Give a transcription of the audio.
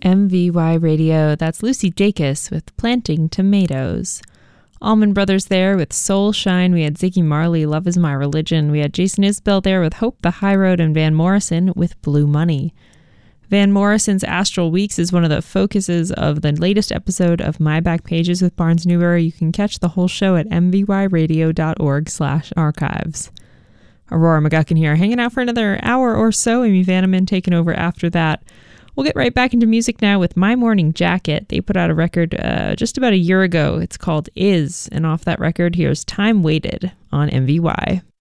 MVY Radio, that's Lucy Dacus with Planting Tomatoes. Allman Brothers there with Soul Shine. We had Ziggy Marley, Love Is My Religion. We had Jason Isbell there with Hope the High Road, and Van Morrison with Blue Money. Van Morrison's Astral Weeks is one of the focuses of the latest episode of My Back Pages with Barnes Newberry. You can catch the whole show at mvyradio.org/archives. Aurora McGuckin here, hanging out for another hour or so. Amy Vanneman taking over after that. We'll get right back into music now with My Morning Jacket. They put out a record just about a year ago. It's called Is, and off that record, here's Time Waited on MVY.